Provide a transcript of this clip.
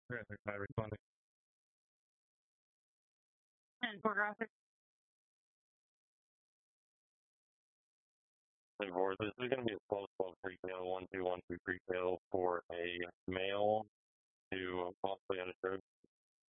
Traffic by responding. And for graphic. And for this is going to be a 12-12 pre-tail, 1-2-1-2 pre-tail for a male to possibly uninsured.